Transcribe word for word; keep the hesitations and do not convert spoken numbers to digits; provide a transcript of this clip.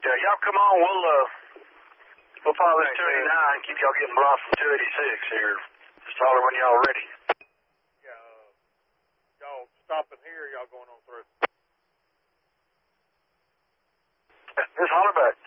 Yeah, y'all come on. We'll, uh, we'll follow this two eighty-nine and keep y'all getting blocked from two eighty-six here. Just holler when y'all ready. Yeah, uh, y'all stopping here, y'all going on through? Just holler back.